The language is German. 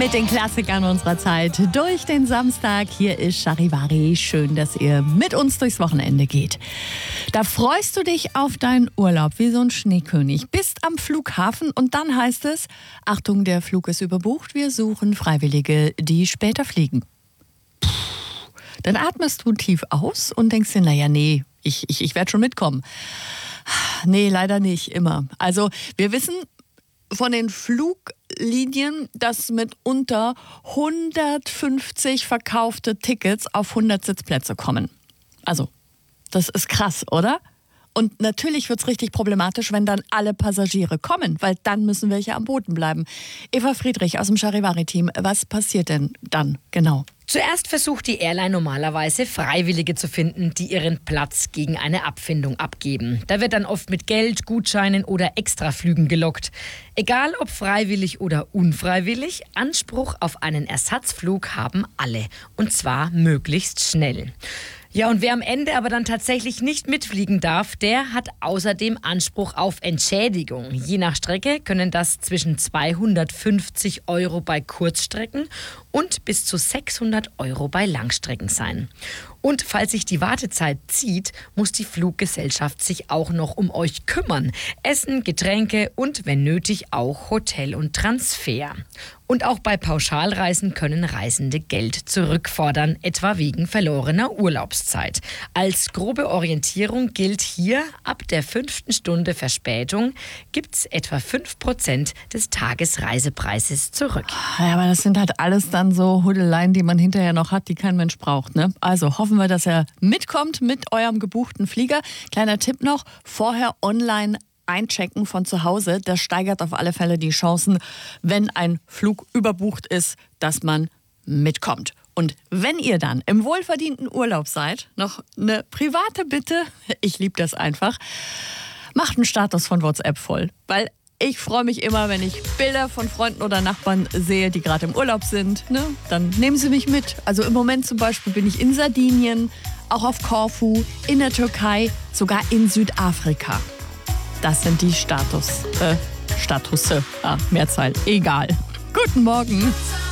Mit den Klassikern unserer Zeit durch den Samstag. Hier ist Charivari. Schön, dass ihr mit uns durchs Wochenende geht. Da freust du dich auf deinen Urlaub wie so ein Schneekönig. Bist am Flughafen und dann heißt es, Achtung, der Flug ist überbucht. Wir suchen Freiwillige, die später fliegen. Dann atmest du tief aus und denkst dir, naja, nee, ich werde schon mitkommen. Nee, leider nicht immer. Also wir wissen von den Fluglinien, dass mitunter 150 verkaufte Tickets auf 100 Sitzplätze kommen. Also, das ist krass, oder? Und natürlich wird es richtig problematisch, wenn dann alle Passagiere kommen, weil dann müssen welche am Boden bleiben. Eva Friedrich aus dem Charivari-Team, was passiert denn dann genau? Zuerst versucht die Airline normalerweise, Freiwillige zu finden, die ihren Platz gegen eine Abfindung abgeben. Da wird dann oft mit Geld, Gutscheinen oder Extraflügen gelockt. Egal ob freiwillig oder unfreiwillig, Anspruch auf einen Ersatzflug haben alle. Und zwar möglichst schnell. Ja, und wer am Ende aber dann tatsächlich nicht mitfliegen darf, der hat außerdem Anspruch auf Entschädigung. Je nach Strecke können das zwischen 250 € bei Kurzstrecken und bis zu 600 € bei Langstrecken sein. Und falls sich die Wartezeit zieht, muss die Fluggesellschaft sich auch noch um euch kümmern. Essen, Getränke und wenn nötig auch Hotel und Transfer. Und auch bei Pauschalreisen können Reisende Geld zurückfordern, etwa wegen verlorener Urlaubszeit. Als grobe Orientierung gilt hier, ab der 5. Stunde Verspätung gibt's etwa 5% des Tagesreisepreises zurück. Ja, aber das sind halt alles dann so Hudeleien, die man hinterher noch hat, die kein Mensch braucht, ne? Also hoffen wir, dass er mitkommt mit eurem gebuchten Flieger. Kleiner Tipp noch, vorher online einchecken von zu Hause. Das steigert auf alle Fälle die Chancen, wenn ein Flug überbucht ist, dass man mitkommt. Und wenn ihr dann im wohlverdienten Urlaub seid, noch eine private Bitte, ich liebe das einfach, macht einen Status von WhatsApp voll, weil ich freue mich immer, wenn ich Bilder von Freunden oder Nachbarn sehe, die gerade im Urlaub sind. Ne? Dann nehmen sie mich mit. Also im Moment zum Beispiel bin ich in Sardinien, auch auf Korfu, in der Türkei, sogar in Südafrika. Das sind die Statusse. Mehrzahl, egal. Guten Morgen.